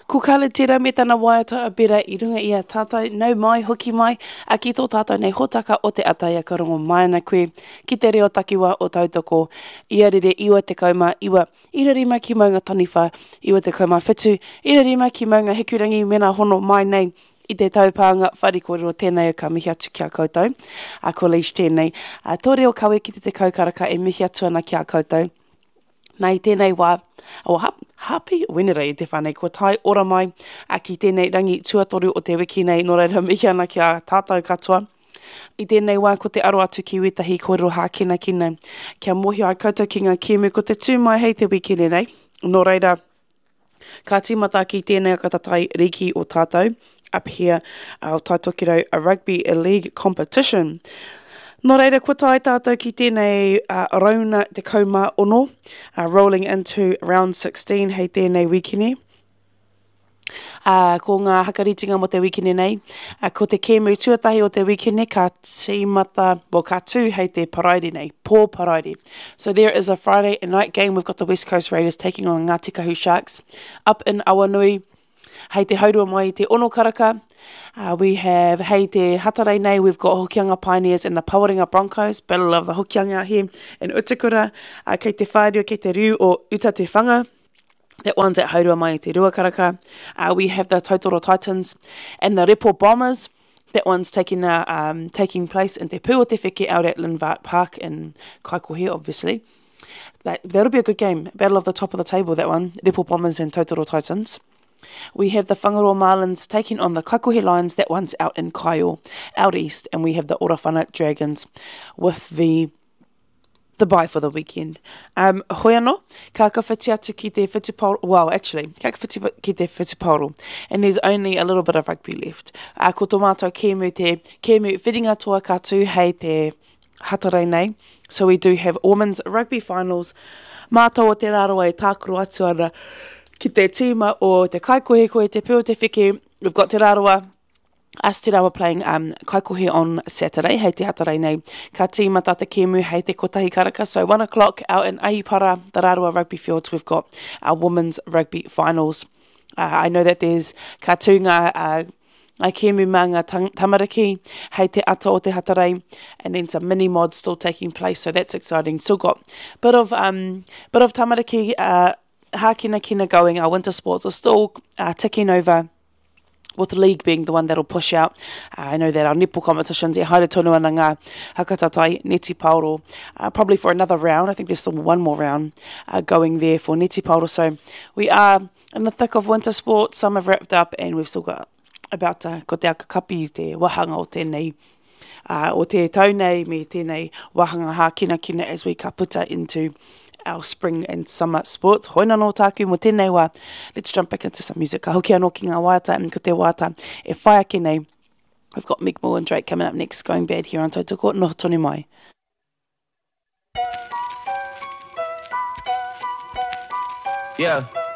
Kukale tira me tana waiata a bera I runga I a tātou nau mai, hoki mai, a ki tō tātou nei hotaka o te atai a karongo mai na koe, ki te reo takiwa o tautoko, ia rere iwa te kauma, iwa ira rima ki maunga taniwha, iwa te kauma whitu, ira rima ki maunga hekurangi mena hono mai nei, I te taupānga wharikoro tēnei ka mihi atu kia koutou, a ko leish tēnei. Tō reo kawe ki te kaukaraka e mihi atu ana kia koutou. Nei tēnei wā, hapi wenera I te whanei, ko tai ora mai, a ki tēnei rangi tuatoru o te wiki nei, nō reira mihi ana kia tātou katoa. I tēnei wā, ko te aro atu ki wetahi kōrero hākina kina, kia mohi ai koutou ki ngā kimu, ko te tūmai hei te wiki nei, nō reira, ka tīmata ki tēnei katatai riki o tātou, up here, o taitokiro a rugby league competition. Nō reira, ko tai tātou ki tēnei rauna te kauma ono, rolling into round 16 hei tēnei wikini. Ko ngā hakaritinga mo te wikini nei, ko te kēmu tuatahi o te wikini, ka tīmata, ka tū hei te parairi nei, pō parairi. So there is a Friday night game, we've got the West Coast Raiders taking on Ngāti Kahu Sharks, up in Awanui, hei te haurua mai te ono karaka. We have hei te hatarei nei, we've got Hokianga Pioneers and the Pawaringa Broncos, Battle of the Hokianga here in Utukura, kei te whārio, kei te riu o Utatewhanga. That one's at haurua mai te Ruakaraka. We have the Totoro Titans and the Repo Bombers. That one's taking place in Te Pū o Te Whiki out at Linvart Park in Kaikohe, obviously. That'll be a good game. Battle of the top of the table, that one. Repo Bombers and Totoro Titans. We have the Whangaroa Marlins taking on the Kaikohe Lions. That one's out in Kaiō, out east. And we have the Orowhana Dragons with the bye for the weekend. Hoi anō, ka kawhiti atu ki te whetipauro, well, actually, ka kawhiti ki te whetipauro, and there's only a little bit of rugby left. Ko tō mātou kēmu whiringa toa ka tū hei te hatarei nei. So we do have women's rugby finals. Mātou o te raro e tākoro atu ana ki te tīma o te Kaikohe koe te Pū o te Whiki. We've got te raroa. Us te rawa playing Kaikohe on Saturday, hei te hatarei nei. Ka tīmata te kēmu hei te kotahi karaka. So 1 o'clock out in Ahipara, the Rarawa Rugby Fields, we've got our women's rugby finals. I know that there's ka tūnga ai kēmu mā ngā tamariki, hei te ata o te hatarei, and then some mini mods still taking place, so that's exciting. Still got bit of tamariki hākina kina going. Our winter sports are still ticking over, with the league being the one that'll push out. I know that our nipo competitions, e haere tonu ana ngā hakatatai, Neti Paoro, probably for another round. I think there's still one more round going there for Neti Paoro. So we are in the thick of winter sports. Some have wrapped up, and we've still got about ko te akakapi, te wahanga o tēnei, o te taunei me tēnei wahanga hākina kina as we ka puta into our spring and summer sports. Hoina no tāku mo tēnei wā. Let's jump back into some music. Ka hoki anō ki ngā waiata, and ko te waiata e whai ake nei. We've got Meek Mill and Drake coming up next, Going Bad here on Tautoko. Noho tonu mai. Yeah.